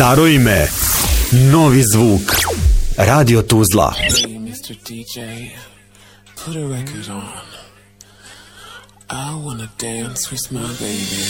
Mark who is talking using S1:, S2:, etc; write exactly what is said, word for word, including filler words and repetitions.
S1: Staro ime, novi zvuk. Radio Tuzla.
S2: Hey, mister D J, put a record on. I wanna dance with my baby.